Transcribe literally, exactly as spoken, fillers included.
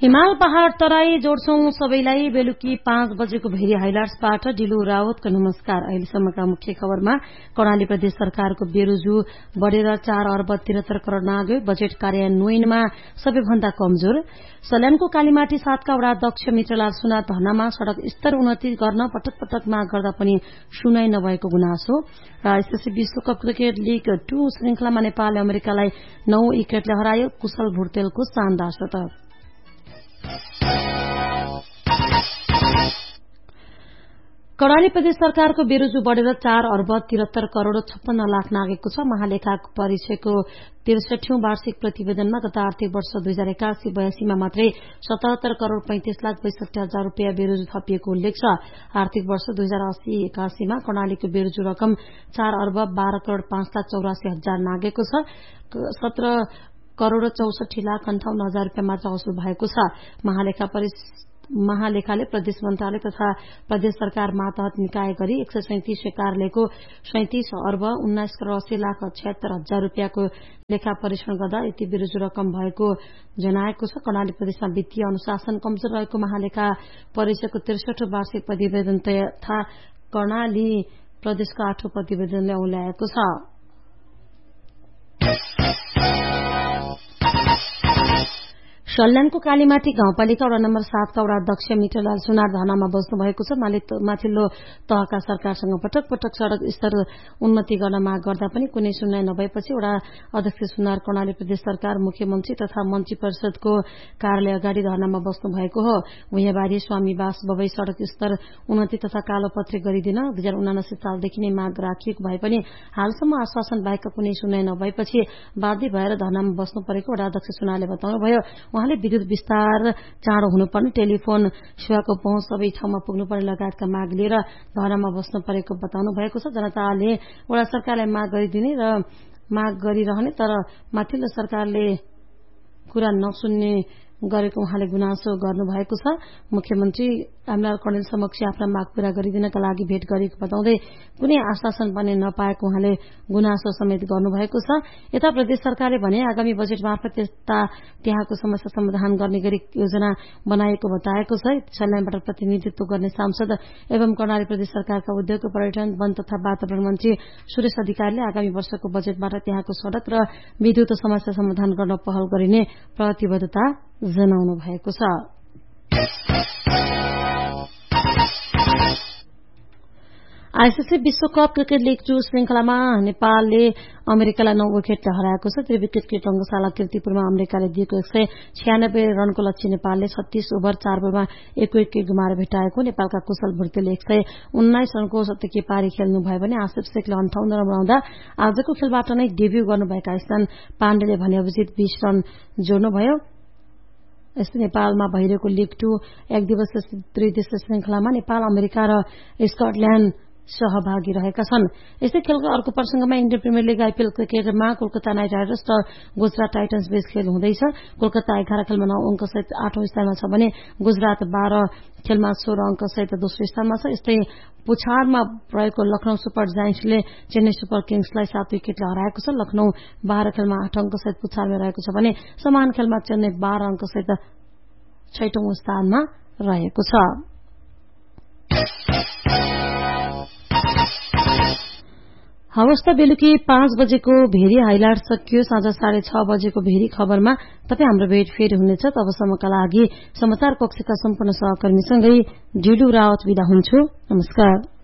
हिमाल पहाड़ तराई जोड्छौं सबैलाई बेलुकी पाँच बजेको भेरी हाइलाइट्सबाट ढिलो रावतको नमस्कार। अहिलेसम्मका मुख्य खबरमा कर्णाली प्रदेश सरकारको बेरोजु बढ़ेर चार अर्ब तिहत्तर करोड़ नाग्यो। बजेट कार्यान्वयनमा सबैभन्दा कमजोर। सल्यानको कालीमाटी सातका वडा अध्यक्ष मित्रलाल सुनार धर्नामा सड़क स्तर उन्नति गर्न पटक पटक माग गर्दा पनि सुनाई नभएको गुनासो। र आईसीसी विश्वकप क्रिकेट लीग टू श्रृंखलामा नेपालले अमेरिकालाई नौ विकेटले हरायो। कुशल भुर्तेलको शानदार शतक। कर्णाली प्रदेश सरकारको बेरोजु बढ़ेर चार अर्ब तिहत्तर करोड़ छप्पन्न लाख नागेको छ। महालेखा परिषदको त्रिसठीौं वार्षिक प्रतिवेदनमा गत आर्थिक वर्ष दुई हजार एकासी बयासीमा मात्रै सतहत्तर करोड़ पैंतिस लाख बैसठी हजार रूपियाँ बेरोजु थपिएको उल्लेख छ। आर्थिक वर्ष दुई हजार अस्सी एकासीमा कर्णालीको बेरोजु रकम चार अर्ब बाह्र करोड़ पाँच लाख चौरासी हजार नागेको छ। सत्र करोड़ चौसठी लाख अन्ठाउन्न हजार रूपियाँ मात्र वसूल भएको छ। महालेखा महालेखाले प्रदेश मन्त्रालय तथा प्रदेश सरकार मातहत निकाय गरी एक सय सैंतिस कार्यालयको सैंतिस अर्ब उन्नाइस करोड़ अस्सी लाख छिहत्तर हजार रूपियाँको लेखा परीक्षण गर्दा यति बेरोजु रकम भएको जनाएको छ। कर्णाली प्रदेशमा वित्तीय अनुशासन कमजोर रहेको महालेखा परिषदको त्रिसठौं वार्षिक प्रतिवेदन तथा कर्णाली प्रदेशको आठौं प्रतिवेदनले औल्याएको छ। सल्यानको कालीमाटी गाउँपालिका वडा नम्बर सातका वडा अध्यक्ष मित्रलाल सुनार धर्नामा बस्नु भएको छ। माथिल्लो तहका सरकारसँग पटक पटक सड़क स्तर उन्नति गर्न माग गर्दा पनि कुनै सुनवाई नभएपछि वडा अध्यक्ष सुनार कर्णाली प्रदेश सरकार मुख्यमन्त्री तथा मन्त्री परिषदको कार्यालय अगाडि धर्नामा बस्नु भएको हो। भुइँबारी स्वामीवास बबई सड़क स्तर उन्नति तथा कालोपत्री गरिदिन दुई हजार उनासी सालदेखि नै माग राखिएको भए पनि हालसम्म आश्वासन बाहेकका कुनै सुनवाई नभएपछि बाध्य भएर धर्नामा बस्नु परेको वडा अध्यक्ष सुनारले बताउनुभयो। उहाँले विद्युत विस्तार चाँडो हुनुपर्ने, टेलिफोन सेवाको पहुँच सबै ठाउँमा पुग्नुपर्ने लगायतका माग लिएर धरनामा बस्नु परेको बताउनु भएको छ। जनताले वडा सरकारलाई माग गरिदिने र माग गरिरहने तर माथिल्लो सरकारले कुरा नसुन्ने गरेको उहाँले गुनासो गर्नुभएको छ। मुख्यमन्त्री रामलाल कौडेल समक्ष आफ्ना माग पूरा गरिदिनका लागि भेट गरेको बताउँदै कुनै आश्वासन पनि नपाएको उहाँले गुनासो समेत गर्नुभएको छ। यता प्रदेश सरकारले भने आगामी बजेट मार्फत त्यस्ता त्यहाँको समस्या समाधान गर्ने गरी योजना बनाएको बताएको छ। सल्यानबाट प्रतिनिधित्व गर्ने सांसद एवं कर्णाली प्रदेश सरकारका उद्योग, पर्यटन, वन तथा वातावरण मन्त्री सुरेश अधिकारीले आगामी वर्षको बजेटबाट त्यहाँको सड़क र विद्युत समस्या समाधान गर्न पहल गरिने प्रतिबद्धता जनाउनु भएको छ। आईसीसी विश्वकप क्रिकेट लीग टू श्रृंखलामा नेपालले अमेरिकालाई नौ विकेटले हराएको छ। त्रिविकेट रंगशाला किर्तिपुरमा अमेरिकाले दिएको एक सय छ्यानब्बे रनको लक्ष्य नेपालले छत्तीस ओभर चार बलमा एक विकेट गुमाएर भेटाएको। नेपालका कुशल भुर्तेले एक सय उन्नाइस रनको शतकीय पारी खेल्नु भयो भने आसिफ शेखले अन्ठाउन्न रन बनाउँदा आजको खेलबाट नै डेब्यू गर्नुभएका स्थान पाण्डेले भने अभिजित बीस रन जोड्नुभयो। यस्तै नेपालमा भइरहेको लीग टू एक दिवसीय त्रिदेशीय श्रृंखलामा नेपाल, अमेरिका र स्कटल्याण्ड सहभागी रहेका छन्। यस्तै खेलको अर्को प्रसंगमा इन्डियन प्रिमियर लीग आईपीएल क्रिकेटमा कोलकाता नाइट राइडर्स र गुजरात टाइटन्स बीच खेल हुँदैछ। कोलकाता एघार खेलमा नौ अंक सहित आठौं स्थानमा छ भने गुजरात बाह्र खेलमा सोह्र अंक सहित दोस्रो स्थानमा छ। यस्तै पुछारमा रहेको लखनऊ सुपर जायन्ट्सले चेन्नई सुपर किङ्सलाई सात विकेटले हराएको छ। लखनऊ बाह्र खेलमा आठ अंक सहित पुछारमा रहेको छ भने समान खेलमा चेन्नई बाह्र अंक सहित छैटौं स्थानमा रहेको छ। हवस् त बेलुकी पाँच बजेको भेरी हाइलाइट सकियो। साँझ साढे छ बजेको भेरी खबरमा तपाईँ हाम्रो भेट फेरि हुनेछ। तबसम्मका लागि समाचार कक्षका सम्पूर्ण सहकर्मीसँगै ढिलु रावत बिदा हुन्छु। नमस्कार।